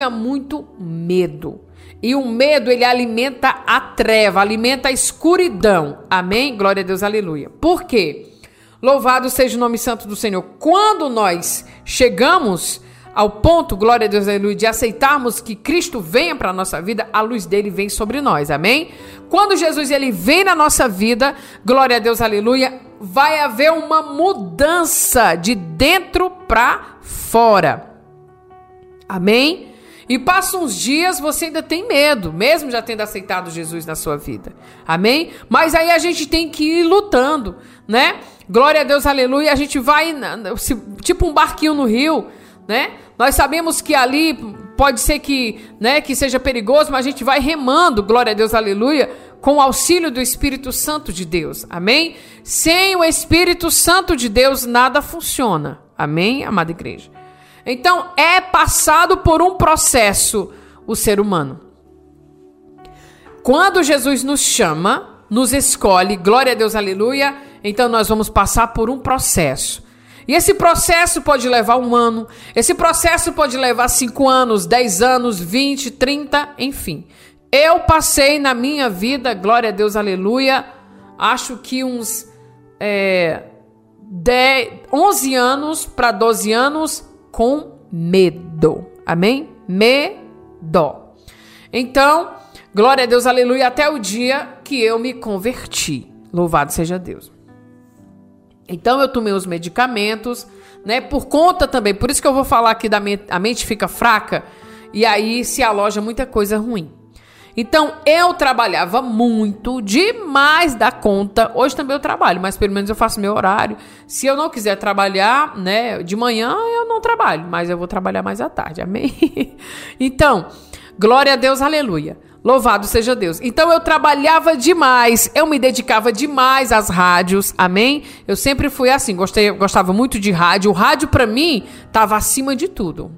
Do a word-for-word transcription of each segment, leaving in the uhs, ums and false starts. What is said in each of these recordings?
muito medo. E o medo, ele alimenta a treva, alimenta a escuridão. Amém? Glória a Deus, aleluia. Por quê? Louvado seja o nome santo do Senhor. Quando nós chegamos ao ponto, glória a Deus, aleluia, de aceitarmos que Cristo venha para a nossa vida, a luz dele vem sobre nós. Amém? Quando Jesus ele vem na nossa vida, glória a Deus, aleluia, vai haver uma mudança de dentro para fora. Amém? E passa uns dias, você ainda tem medo, mesmo já tendo aceitado Jesus na sua vida. Amém? Mas aí a gente tem que ir lutando, né? Glória a Deus, aleluia. A gente vai, tipo um barquinho no rio, né? Nós sabemos que ali pode ser que, né, que seja perigoso, mas a gente vai remando, glória a Deus, aleluia, com o auxílio do Espírito Santo de Deus. Amém? Sem o Espírito Santo de Deus, nada funciona. Amém, amada igreja? Então, é passado por um processo o ser humano. Quando Jesus nos chama, nos escolhe, glória a Deus, aleluia, então nós vamos passar por um processo. E esse processo pode levar um ano, esse processo pode levar cinco anos, dez anos, vinte, trinta, enfim. Eu passei na minha vida, glória a Deus, aleluia, acho que uns é, dez, onze anos para doze anos, com medo. Amém? Medo. Então, glória a Deus, aleluia, até o dia que eu me converti. Louvado seja Deus. Então, eu tomei os medicamentos, né? Por conta também, por isso que eu vou falar aqui da mente, a mente fica fraca e aí se aloja muita coisa ruim. Então, eu trabalhava muito, demais da conta. Hoje também eu trabalho, mas pelo menos eu faço meu horário. Se eu não quiser trabalhar, né, de manhã, eu não trabalho, mas eu vou trabalhar mais à tarde, amém? Então, glória a Deus, aleluia. Louvado seja Deus. Então, eu trabalhava demais, eu me dedicava demais às rádios, amém? Eu sempre fui assim, gostei, gostava muito de rádio. O rádio, pra mim, estava acima de tudo.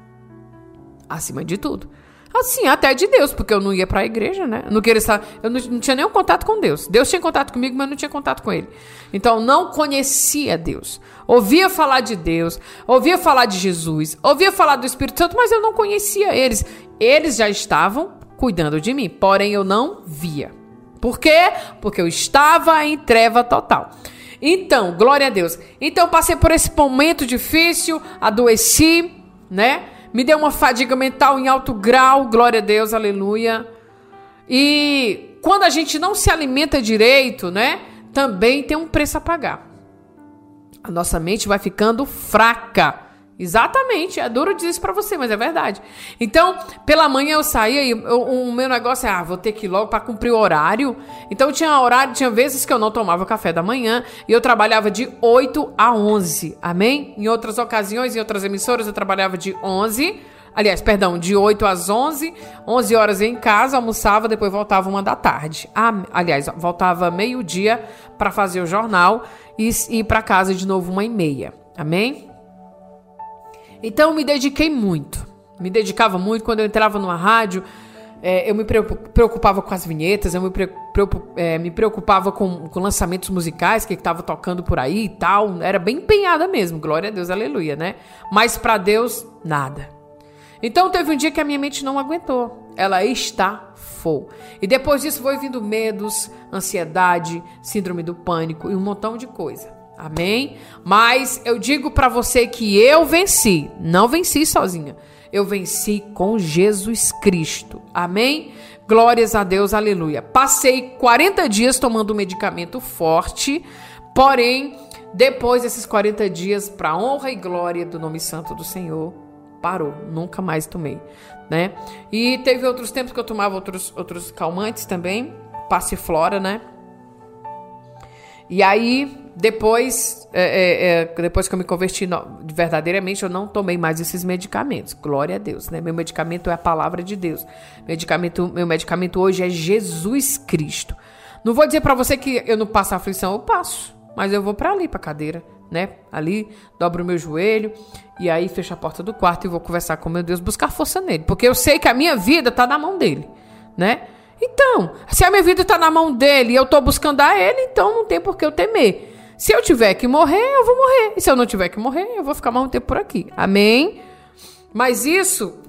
Acima de tudo. Assim, até de Deus, porque eu não ia para a igreja, né? Eu não queria estar, eu não, não tinha nenhum contato com Deus. Deus tinha contato comigo, mas eu não tinha contato com ele. Então, não conhecia Deus. Ouvia falar de Deus, ouvia falar de Jesus, ouvia falar do Espírito Santo, mas eu não conhecia eles. Eles já estavam cuidando de mim, porém eu não via. Por quê? Porque eu estava em treva total. Então, glória a Deus. Então, passei por esse momento difícil, adoeci, né? Me deu uma fadiga mental em alto grau, glória a Deus, aleluia. E quando a gente não se alimenta direito, né, também tem um preço a pagar. A nossa mente vai ficando fraca. Exatamente, é duro dizer isso pra você, mas é verdade. Então, pela manhã eu saía e eu, o meu negócio é, ah, vou ter que ir logo pra cumprir o horário. Então, tinha horário, tinha vezes que eu não tomava café da manhã e eu trabalhava de oito a onze, amém? Em outras ocasiões, em outras emissoras, eu trabalhava de onze, aliás, perdão, de oito às onze, onze horas eu ia em casa, almoçava, depois voltava uma da tarde. Ah, aliás, voltava meio-dia pra fazer o jornal e ir pra casa de novo uma e meia, amém? Então, eu me dediquei muito, me dedicava muito. Quando eu entrava numa rádio, é, eu me preocupava com as vinhetas, eu me, preocup, é, me preocupava com, com lançamentos musicais que estava tocando por aí e tal. Era bem empenhada mesmo, glória a Deus, aleluia, né? Mas para Deus, nada. Então, teve um dia que a minha mente não aguentou. Ela estafou. E depois disso foi vindo medos, ansiedade, síndrome do pânico e um montão de coisa. Amém? Mas eu digo para você que eu venci. Não venci sozinha. Eu venci com Jesus Cristo. Amém? Glórias a Deus, aleluia. Passei quarenta dias tomando um medicamento forte. Porém, depois desses quarenta dias, para honra e glória do nome santo do Senhor, parou. Nunca mais tomei, né? E teve outros tempos que eu tomava outros, outros calmantes também. Passiflora, né? E aí, depois, é, é, depois que eu me converti no, verdadeiramente, eu não tomei mais esses medicamentos. Glória a Deus, né? Meu medicamento é a palavra de Deus. Medicamento, meu medicamento hoje é Jesus Cristo. Não vou dizer pra você que eu não passo aflição, eu passo. Mas eu vou pra ali, pra cadeira, né? Ali, dobro o meu joelho e aí fecho a porta do quarto e vou conversar com meu Deus, buscar força nele. Porque eu sei que a minha vida tá na mão dele, né? Então, se a minha vida está na mão dele e eu estou buscando a ele, então não tem por que eu temer. Se eu tiver que morrer, eu vou morrer. E se eu não tiver que morrer, eu vou ficar mais um tempo por aqui. Amém? Mas isso